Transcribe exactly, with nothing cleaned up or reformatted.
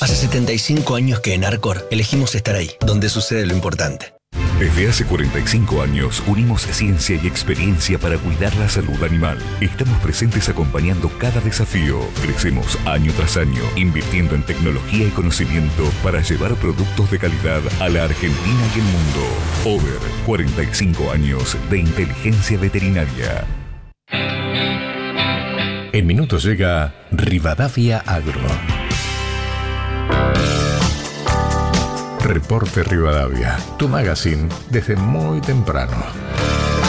Hace setenta y cinco años que en Arcor elegimos estar ahí, donde sucede lo importante. Desde hace cuarenta y cinco años unimos ciencia y experiencia para cuidar la salud animal. Estamos presentes acompañando cada desafío. Crecemos año tras año, invirtiendo en tecnología y conocimiento para llevar productos de calidad a la Argentina y el mundo. Over, cuarenta y cinco años de inteligencia veterinaria. En minutos llega Rivadavia Agro. Reporte Rivadavia, tu magazine desde muy temprano.